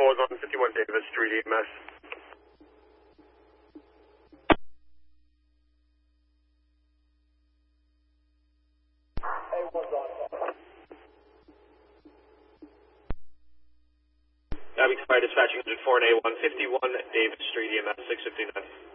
4's on 51 Davis Street EMS. Expired dispatching 104 and A1, 51 Davis Street EMS 659.